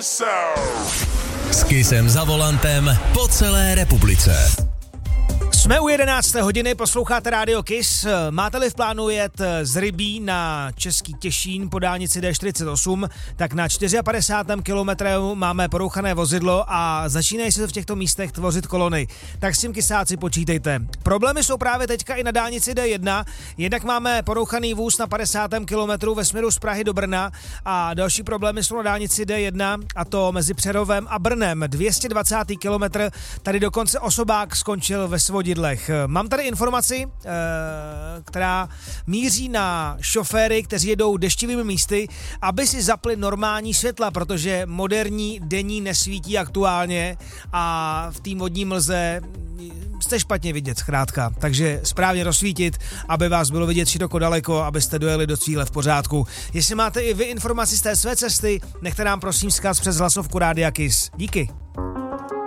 S Kissem za volantem po celé republice. Jsme u 11. hodiny, posloucháte Rádio Kiss. Máte-li v plánu jet z Rybí na Český Těšín po dálnici D48, tak na 54. kilometru máme porouchané vozidlo a začínají se v těchto místech tvořit kolony. Tak s tím kysáci počítejte. Problémy jsou právě teďka i na dálnici D1. Jednak máme porouchaný vůz na 50. kilometru ve směru z Prahy do Brna a další problémy jsou na dálnici D1 a to mezi Přerovem a Brnem. 220. kilometr, tady dokonce osobák skončil ve Svodidlech. Mám tady informaci, která míří na šoféry, kteří jedou deštivými místy, aby si zapli normální světla, protože moderní denní nesvítí aktuálně a v té vodní mlze jste špatně vidět, zkrátka. Takže správně rozsvítit, aby vás bylo vidět široko daleko, abyste dojeli do cíle v pořádku. Jestli máte i vy informaci z té své cesty, nechte nám prosím vzkaz přes hlasovku Rádia Kiss. Díky.